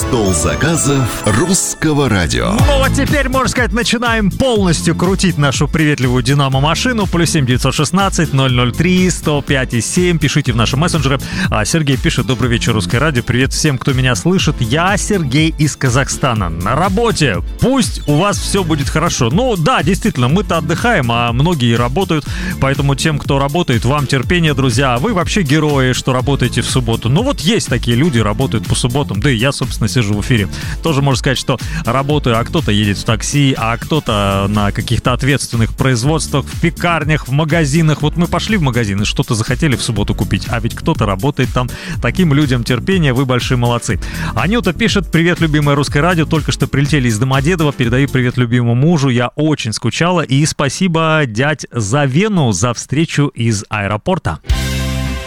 Стол заказов русского радио. Ну вот теперь, можно сказать, начинаем полностью крутить нашу приветливую Динамо-машину. +7 916 003 105 7. Пишите в наши мессенджеры. Сергей пишет: добрый вечер, русское радио. Привет всем, кто меня слышит. Я Сергей из Казахстана. На работе. Пусть у вас все будет хорошо. Ну да, действительно, мы-то отдыхаем, а многие работают. Поэтому тем, кто работает, вам терпение, друзья. Вы вообще герои, что работаете в субботу. Ну вот есть такие люди, работают по субботам. Да и я, собственно, сижу в эфире. Тоже можно сказать, что работаю, а кто-то едет в такси, а кто-то на каких-то ответственных производствах, в пекарнях, в магазинах. Вот мы пошли в магазин и что-то захотели в субботу купить, а ведь кто-то работает там. Таким людям терпение, вы большие молодцы. Анюта пишет: привет, любимое русское радио, только что прилетели из Домодедово, передаю привет любимому мужу, я очень скучала, и спасибо, дядь, за Вену, за встречу из аэропорта.